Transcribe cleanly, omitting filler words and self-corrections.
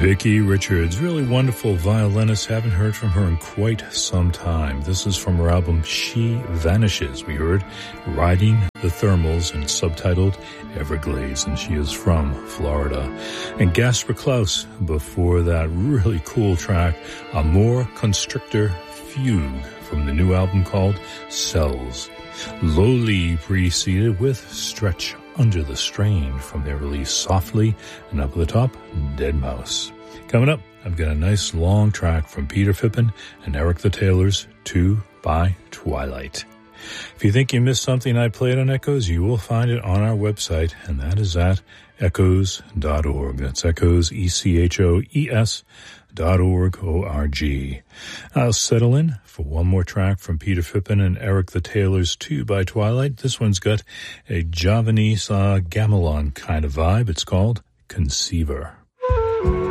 Vicki Richards, really wonderful violinist. Haven't heard from her in quite some time. This is from her album She Vanishes. We heard Riding the Thermals and subtitled Everglades, and she is from Florida. And Gasper Klaus, before that, really cool track, Amor Constrictor Fugue from the new album called Cells. Lowly preceded with Stretch Under the Strain from their release Softly, and up at the top, Dead Mouse. Coming up, I've got a nice long track from Peter Phippen and Eric the Taylors, 2 by Twilight. If you think you missed something I played on Echoes, you will find it on our website, and that is at echoes.org. That's Echoes, ECHOES.org, O-R-G. I'll settle in for one more track from Peter Phippen and Eric the Taylors, 2 by Twilight. This one's got a Javanese gamelan kind of vibe. It's called Conceiver.